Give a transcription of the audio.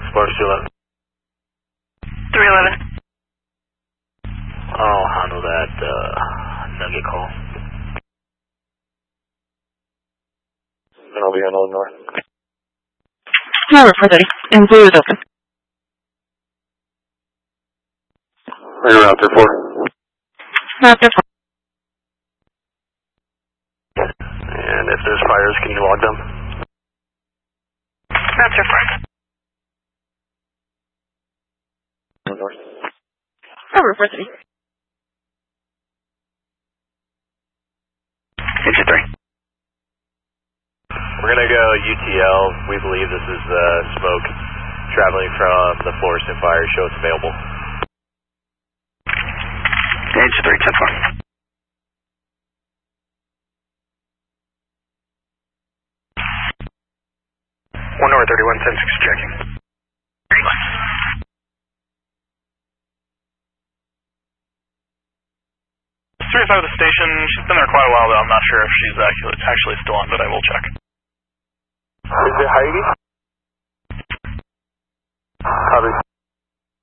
Sparks 211. 311. I'll handle that nugget call. And I'll be handling north. Tower 430. And blue is open. Right around 4. Raptor 4. And if there's fires, can you log them? Raptor 4. North. Tower 430. Engine 3. We're going to go UTL. We believe this is smoke traveling from the Florissant fire. Show it's available. Engine 3, 10-4. One North 31, 10-6 checking. 305 of the station. She's been there quite a while, though. I'm not sure if she's actually still on, but I will check. Is it Heidi?